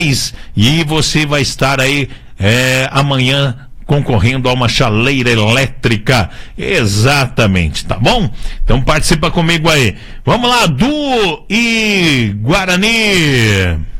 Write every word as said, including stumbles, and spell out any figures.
e você vai estar aí é, amanhã concorrendo a uma chaleira elétrica. Exatamente, tá bom? Então participa comigo aí. Vamos lá, Du e Guarani.